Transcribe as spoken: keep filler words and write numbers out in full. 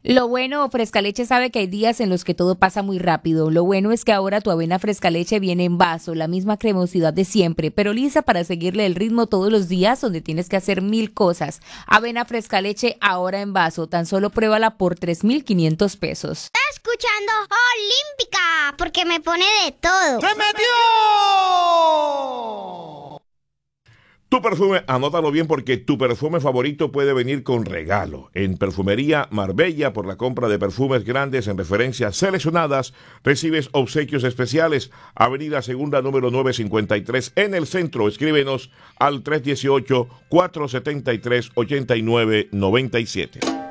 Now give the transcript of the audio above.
Lo bueno, Frescaleche sabe que hay días en los que todo pasa muy rápido. Lo bueno es que ahora tu avena Frescaleche viene en vaso, la misma cremosidad de siempre, pero lisa para seguirle el ritmo todos los días donde tienes que hacer mil cosas. Avena Frescaleche ahora en vaso, tan solo pruébala por tres mil quinientos pesos. Escuchando Olímpica, porque me pone de todo. ¡Se metió! Tu perfume, anótalo bien porque tu perfume favorito puede venir con regalo. En Perfumería Marbella, por la compra de perfumes grandes en referencias seleccionadas, recibes obsequios especiales. Avenida Segunda número novecientos cincuenta y tres en el centro. Escríbenos al tres uno ocho, cuatro siete tres, ocho nueve nueve siete.